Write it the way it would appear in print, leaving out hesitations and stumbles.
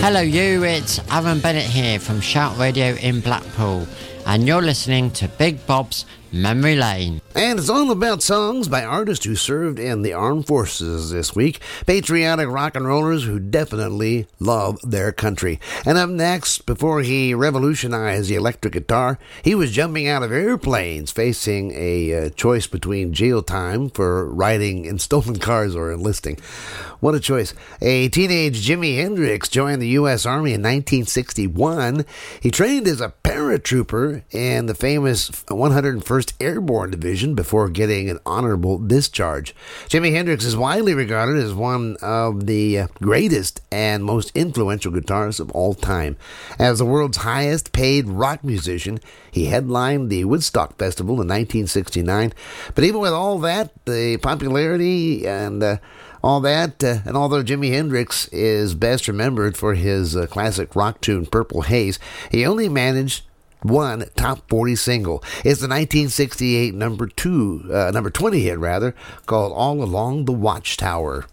Hello you, it's Aaron Bennett here from Shout Radio in Blackpool, and you're listening to Big Bob's Memory Lane. And it's all about songs by artists who served in the armed forces this week. Patriotic rock and rollers who definitely love their country. And up next, before he revolutionized the electric guitar, he was jumping out of airplanes, facing a choice between jail time for riding in stolen cars or enlisting. What a choice. A teenage Jimi Hendrix joined the U.S. Army in 1961. He trained as a paratrooper in the famous 101st Airborne Division before getting an honorable discharge. Jimi Hendrix is widely regarded as one of the greatest and most influential guitarists of all time. As the world's highest paid rock musician, he headlined the Woodstock Festival in 1969. But even with all that, the popularity and all that, and although Jimi Hendrix is best remembered for his classic rock tune Purple Haze, he only managed one top 40 single. It's the 1968 number 20 hit, called All Along the Watchtower.